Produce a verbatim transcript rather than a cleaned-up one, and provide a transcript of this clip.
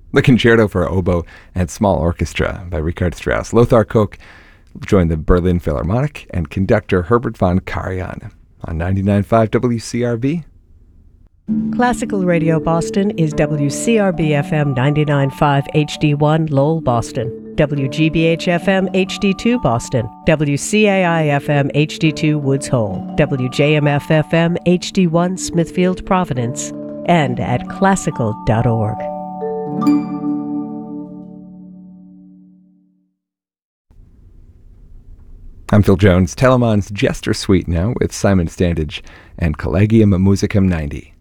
The Concerto for Oboe and Small Orchestra by Richard Strauss. Lothar Koch joined the Berlin Philharmonic and conductor Herbert von Karajan on ninety-nine point five W C R B. Classical Radio Boston is W C R B F M ninety-nine point five H D one Lowell, Boston, W G B H F M H D two Boston, W C A I F M H D two Woods Hole, W J M F F M H D one Smithfield, Providence, and at classical dot org. I'm Phil Jones. Telemann's Jester Suite now with Simon Standage and Collegium Musicum ninety.